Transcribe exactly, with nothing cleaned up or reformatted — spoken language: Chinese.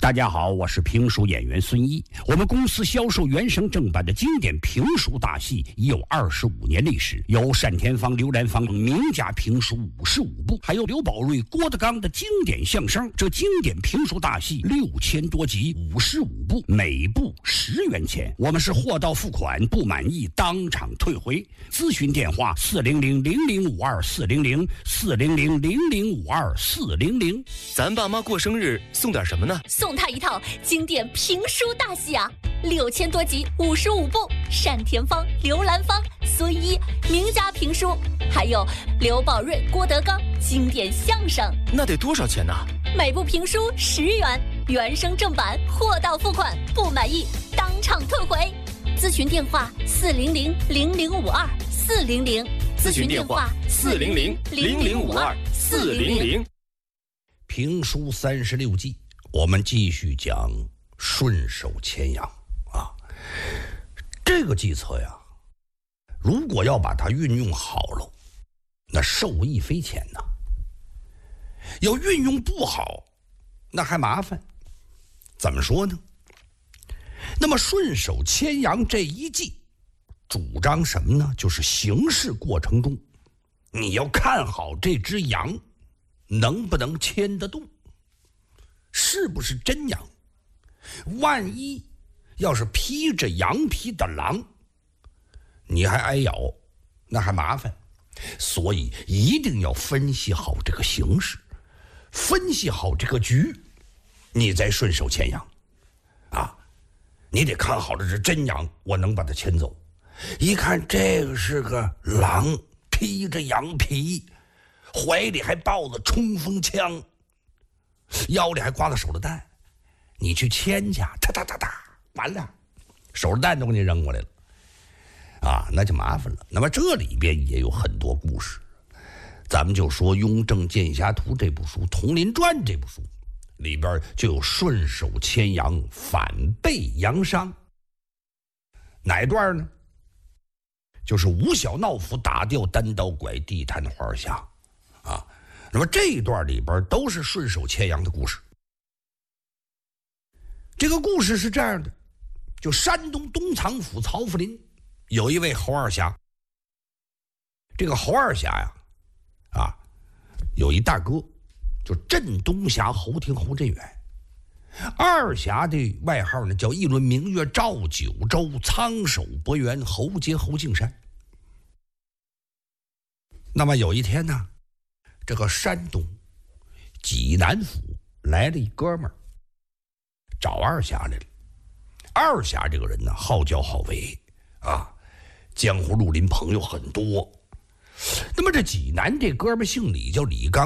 大家好，我是评书演员孙一。我们公司销售原声正版的经典评书大戏已有二十五年历史，有单田芳、刘兰芳名家评书五十五部，还有刘宝瑞、郭德纲的经典相声。这经典评书大戏六千多集，五十五部，每部十元钱。我们是货到付款，不满意当场退回。咨询电话：四零零零零五二四零零四零零零零五二四零零。 咱爸妈过生日送点什么呢？ 送他一套经典评书大戏啊，六千多集，五十五部，单田芳、刘兰芳、孙一名家评书，还有刘宝瑞、郭德纲经典相声。 那得多少钱呢？ 每部评书十元，原声正版，货到付款，不满意当场退回。咨询电话：四零零零零五二四零零。 咨询电话：四零零零零五二四零零。 评书三十六计。我们继续讲顺手牵羊啊，这个计策呀，如果要把它运用好了，那受益匪浅呐。要运用不好，那还麻烦。怎么说呢？那么顺手牵羊这一计，主张什么呢？就是行事过程中，你要看好这只羊能不能牵得动。是不是真羊？万一要是披着羊皮的狼，你还挨咬，那还麻烦。所以一定要分析好这个形势，分析好这个局，你再顺手牵羊啊！你得看好了这真羊，我能把它牵走。一看这个是个狼，披着羊皮，怀里还抱着冲锋枪，腰里还挂了手榴弹，你去牵去，哒哒哒哒，完了，手榴弹都给你扔过来了，啊，那就麻烦了。那么这里边也有很多故事，咱们就说《雍正剑侠图》这部书，《佟林传》这部书里边就有顺手牵羊，反被羊伤。哪一段呢？就是吴小闹府打掉单刀拐地摊花下啊。那么这一段里边都是顺手牵羊的故事。这个故事是这样的，就山东东藏府曹府林有一位侯二侠。这个侯二侠呀，啊，有一大哥，就镇东侠侯廷侯振远。二侠的外号呢叫一轮明月照九州，苍首伯元侯杰侯敬山。那么有一天呢，这个山东济南府来了一哥们儿，找二侠来了。二侠这个人呢，好教好为啊，江湖绿林朋友很多。那么这济南这哥们儿姓李，叫李刚。